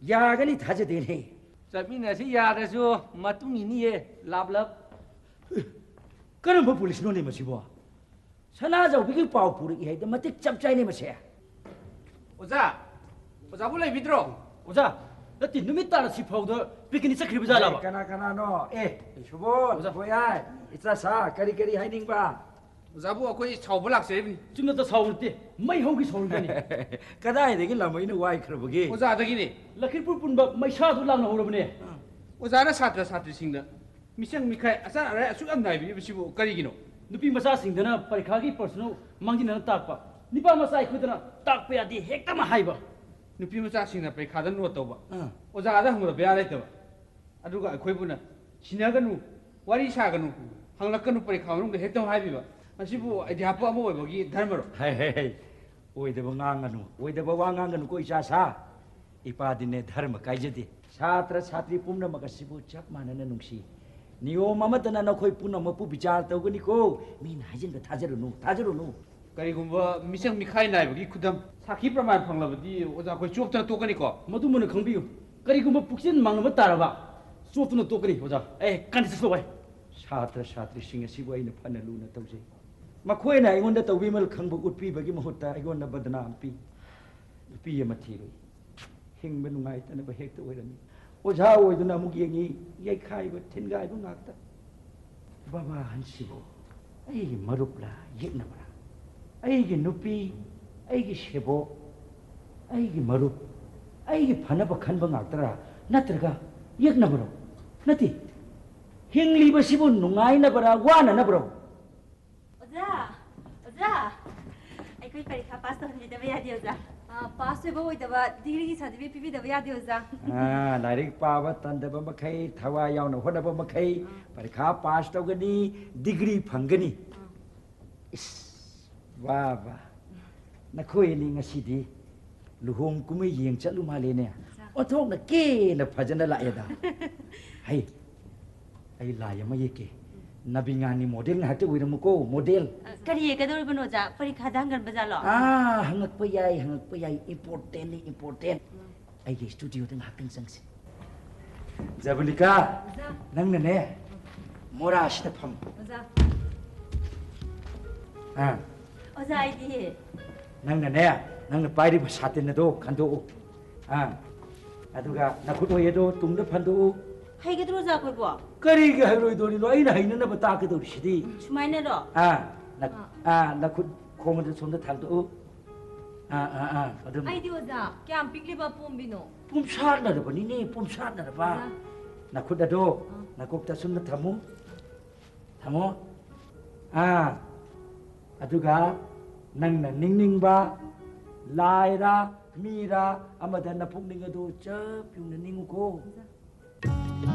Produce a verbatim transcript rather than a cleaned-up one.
야간이 다져되네. ꯆꯠꯃꯤꯟꯅꯁꯤ ꯌꯥꯗ꯭ꯔꯁꯨ ꯃꯇꯨꯡ 이니에 ꯂꯥꯞꯂꯞ 그런 폴리스노네 뭐시보. 선아저비기 파우 부르기 해도 맞대 짭짜이네 뭐세. 오자 오자부 레비드로 오자 나티 누미 따라 시파우더 비키니 sakribu jala ba. Kana kana no. Eh, subo. Oza boya. Itsa kari kari haining ba. 오자부 ꯑꯩꯈꯣꯏ ꯁꯥꯎꯕ ꯂꯥꯛꯆꯔꯤꯕꯅꯤ. ꯆꯨꯝꯅꯇ ꯁꯥꯎꯔꯇꯦ ꯃꯩ ꯍꯧꯒꯤ ꯁꯥꯎꯔꯒꯅꯤ. 그다이데기 라모이는 와이 크러버기. 오자ꯗꯒꯤꯅꯤ. ꯂꯈꯤꯄꯨꯔ ꯄꯨꯟꯕ ꯃꯩꯁꯥꯗꯨ ꯂꯥꯡꯅ ꯍꯧꯔꯕꯅꯦ. 오자ꯅ ꯁꯥꯇ꯭ꯔ ꯁꯥꯇ꯭ꯔꯤꯁꯤꯡꯗ ꯃꯤꯁꯪ ꯃꯤꯈꯥꯏ ꯑꯆꯥ ꯑꯔꯥꯏ ꯑꯁꯨꯛ ꯌꯥꯝ ꯅꯥꯏꯕꯤꯔꯤꯕꯁꯤꯕꯨ ꯀꯔꯤꯒꯤꯅꯣ? ꯅꯨꯄꯤ ꯃꯆꯥꯁꯤꯡꯗꯅ ꯄꯔꯤꯈꯥꯒꯤ ꯄꯔꯁꯣꯅꯦꯜ ꯃꯥꯡꯖꯤꯟꯅꯅ ꯇꯥꯛꯄ. ꯅꯤꯄꯥ ꯃꯆꯥ ꯑꯩꯈꯣꯏꯗꯅ ꯇꯥꯛꯄ ꯌꯥꯗꯦ ꯍꯦꯛꯇꯃꯛ ꯍꯥꯏꯕ. ꯅꯨꯄꯤ ꯃꯆꯥꯁꯤꯡꯅ ꯄꯔꯤꯈꯥꯗ ꯅꯣꯠ ꯇꯧꯕ. 오자ꯗ ꯍꯪꯕꯗ ꯕꯦꯔꯥ ꯂꯩꯇꯕ. ꯑꯗꯨꯒ ꯑꯩꯈꯣꯏꯕꯨꯅ ꯁꯤꯟꯅꯒꯅꯨ, ꯋꯥꯔꯤ ꯁꯥꯒꯅꯨ, ꯍꯪꯂꯛꯀꯅꯨ ꯄꯔꯤꯈꯥ ꯃꯅꯨꯡꯗ ꯍꯦꯛꯇ ꯍꯥꯏꯕꯤꯕ. ꯃꯁꯤꯕꯨ ꯑꯙ꯭ꯌꯥꯄꯛ ꯑꯃ ꯑꯣꯏꯕꯒꯤ ꯙꯔꯃꯔꯣ? ꯍꯩ ꯍꯩ ꯍꯩ. ꯑꯣꯏꯗꯕ ꯉꯥꯡꯒꯅꯨ, ꯑꯣꯏꯗꯕ ꯋꯥ ꯉꯥꯡꯒꯅꯨ ꯀꯣ 이자사. 이빠디네 ꯙꯔꯃ ꯀꯥꯏꯖꯗꯦ. ꯁꯥꯇ꯭ꯔ ꯁꯥꯇ꯭ꯔꯤ ꯄꯨꯝꯅꯃꯛ ꯑꯁꯤꯕꯨ ꯆꯞ ꯃꯥꯟꯅꯅ ꯅꯨꯡꯁꯤ. ꯅꯤꯌꯣꯝ ꯑꯃꯠꯇꯅ ꯅꯈꯣꯏ ꯄꯨꯝꯅꯃꯛꯄꯨ ꯕꯤꯆꯥꯔ ꯇꯧꯒꯅꯤꯀꯣ. ꯃꯤꯅ ꯍꯥꯏꯖꯤꯟꯕ ꯊꯥꯖꯔꯨꯅꯨ, ꯊꯥꯖꯔꯨꯅꯨ. ꯀꯔꯤꯒꯨꯝꯕ ꯃꯤꯁꯪ ꯃꯤꯈꯥꯏ ꯅꯥꯏꯕꯒꯤ ꯈꯨꯗꯝ ꯁꯥꯈꯤ ꯄ꯭ꯔꯃꯥꯟ ꯐꯪꯂꯕꯗꯤ ꯑꯣꯖꯥ ꯑꯩꯈꯣꯏ ꯆꯣꯞꯇꯅ ꯇꯣꯛꯀꯅꯤꯀꯣ? ꯃꯗꯨꯃꯅ ꯈꯪꯕꯤꯌꯨ. ꯀꯔꯤꯒꯨꯝꯕ ꯄꯨꯛꯆꯦꯜ ꯃꯥꯡꯂꯕ ꯇꯥꯔꯕ ꯆꯣꯞꯇꯨꯅ ꯇꯣꯛꯀꯅꯤ ꯑꯣꯖꯥ. ꯑꯦ ꯀꯥꯟꯗ ꯆꯠꯂꯣ ꯚꯥꯏ. ꯁꯥꯇ꯭ꯔ ꯁꯥꯇ꯭ꯔꯤꯁꯤꯡ ꯑꯁꯤꯕꯨ ꯑꯩꯅ ꯐꯅ ꯂꯨꯅ ꯇꯧꯖꯩ. ꯃꯈꯣꯏꯅ ꯑꯩꯉꯣꯟꯗ ꯇꯧꯕꯤꯃꯜ ꯈꯪꯕ ꯎꯠꯄꯤꯕꯒꯤ ꯃꯍꯨꯠꯇ ꯑꯩꯉꯣꯟꯗ ꯕꯗꯅꯥꯝ ꯄꯤ. ꯅꯨꯄꯤ ꯑꯃ ꯊꯤꯔꯨꯏ. ꯍꯤꯡꯕ ꯅꯨꯡꯉꯥꯏꯇꯅꯕ ꯍꯦꯛꯇ ꯑꯣꯏꯔꯝꯃꯤ. ꯑꯣꯖꯥ ꯑꯣꯏꯗꯨꯅ ꯑꯃꯨꯛ ꯌꯦꯡꯉꯤ. ꯌꯩꯈꯥꯏꯕ ꯊꯤꯟꯒꯥꯏꯕ ꯉꯥꯛꯇ. ꯕꯕꯥ ꯍꯟꯁꯤꯕꯨ ꯑꯩꯒꯤ ꯃꯔꯨꯞꯂ ꯌꯦꯛꯅꯕ꯭ꯔꯥ? ꯑꯩꯒꯤ ꯅꯨꯄꯤ, ꯑꯩꯒꯤ ꯁꯦꯕꯣꯛ, ꯑꯩꯒꯤ ꯃꯔꯨꯞ, ꯑꯩꯒꯤ ꯐꯅꯕ ꯈꯟꯕ ꯉꯥꯛꯇꯔꯥ? ꯅꯠꯇ꯭ꯔꯒ ꯌꯦꯛꯅꯕꯔꯣ? ꯅꯠꯇꯦ. ꯍꯤꯡꯂꯤꯕꯁꯤꯕꯨ ꯅꯨꯡꯉꯥꯏꯅꯕꯔꯥ ꯋꯥꯅꯅꯕꯔꯣ? 오자, 오자. ꯑꯩꯈꯣꯏ ꯄꯔꯤꯈꯥ ꯄꯥꯁ ꯇꯧꯍꯟꯕꯤꯗꯕ ꯌꯥꯗꯦ ꯑꯣꯖꯥ. ꯄꯥꯁ ꯑꯣꯏꯕ ꯑꯣꯏꯗꯕ ꯗꯤꯒ꯭ꯔꯤꯒꯤ ꯁꯥꯔꯇꯤꯐꯤꯀꯦꯠ ꯄꯤꯕꯤꯗꯕ ꯌꯥꯗꯦ ꯑꯣꯖꯥ. 아, लाइरिक पाबा तंदबा मखै थवा यावना होनबा मखै परीक्षा पास तौगनी डिग्री फंगनी इस वाह वाह नखोय नि ngasidi luhong kumai yeng chatlu male ne othok na ke na phajana la yada hai ai la yama yeke nabingani model na hate wiram ko model kari ye kador bano ja parikha dangan bajalo ah hangak pa yai hangak pa yai important ni important ai ge studio dang hakang sangsi Zabulika nang na ne mora shita pham oza ah oza ai di nang na ne nang na pairi ba satin na do khandu ah aduga nakhut hoye do tumda phandu hai ge dro ja koi bo kari ge hairoi do ni no ai na haina na ba ta ke do sidi sumaina ro ah na ah nakhut khong da somda thang do ah ah ah adum ai di oza kyam pikli ba pum bino pum sat na da ba ni ne pum sat na da ba nakhut da do nakuk ta sumda thamu thamu ah aduga nang na ning ning ba lai ra mi ra amada na puk ning ado chap yung na ningu ko